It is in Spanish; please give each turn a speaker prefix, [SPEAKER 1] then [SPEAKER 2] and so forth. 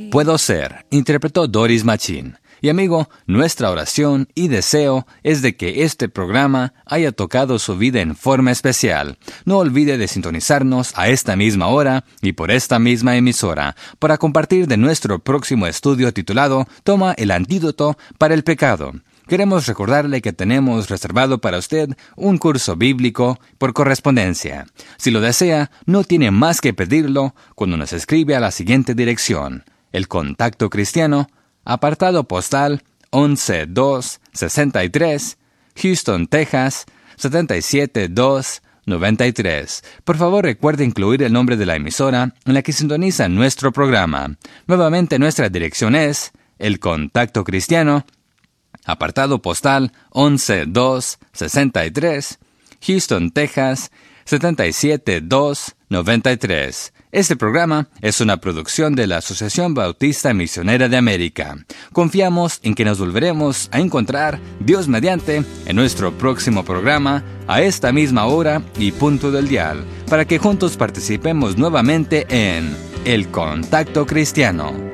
[SPEAKER 1] Puedo ser, interpretó Doris Machin. Y amigo, nuestra oración y deseo es de que este programa haya tocado su vida en forma especial. No olvide de sintonizarnos a esta misma hora y por esta misma emisora para compartir de nuestro próximo estudio titulado Toma el antídoto para el pecado. Queremos recordarle que tenemos reservado para usted un curso bíblico por correspondencia. Si lo desea, no tiene más que pedirlo cuando nos escribe a la siguiente dirección: El Contacto Cristiano, apartado postal 11263, Houston, Texas 77293. Por favor, recuerde incluir el nombre de la emisora en la que sintoniza nuestro programa. Nuevamente, nuestra dirección es El Contacto Cristiano, apartado postal 11263, Houston, Texas 77293. Este programa es una producción de la Asociación Bautista Misionera de América. Confiamos en que nos volveremos a encontrar, Dios mediante, en nuestro próximo programa, a esta misma hora y punto del dial, para que juntos participemos nuevamente en El Contacto Cristiano.